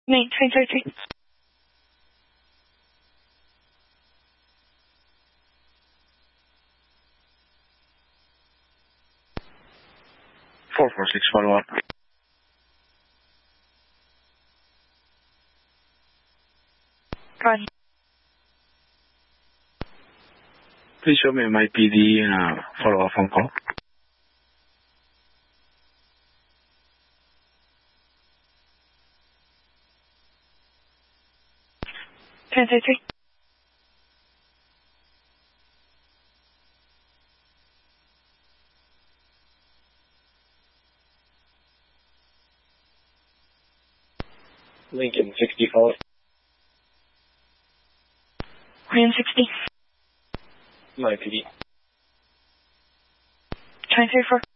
933. Four four six follow up. Run. Please show me my PD follow up phone call. 1033. Lincoln 60 follow. Ryan 60. My PD. 934.